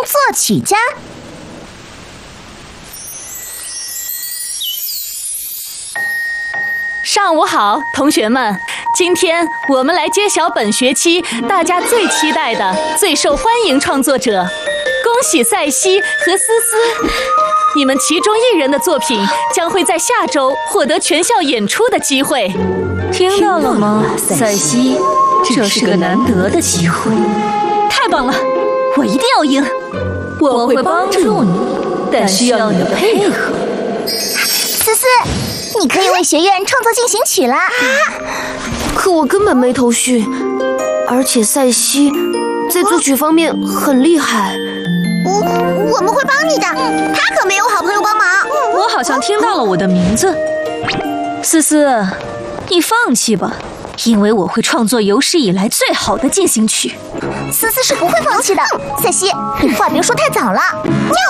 作曲家。 上午好，同学们，今天我们来揭晓本学期大家最期待的、最受欢迎创作者。恭喜塞西和思思，你们其中一人的作品将会在下周获得全校演出的机会。 听到了吗，塞西？这是个难得的机会。 太棒了，我一定要赢！ 我会帮助你，但需要你的配合。 思思，你可以为学院创作进行曲了。 可我根本没头绪，而且塞西在作曲方面很厉害。 我们会帮你的，他可没有好朋友帮忙。 我好像听到了我的名字。思思，你放弃吧，因为我会创作有史以来最好的进行曲。 思思是不会放弃的。塞西，你话别说太早了，你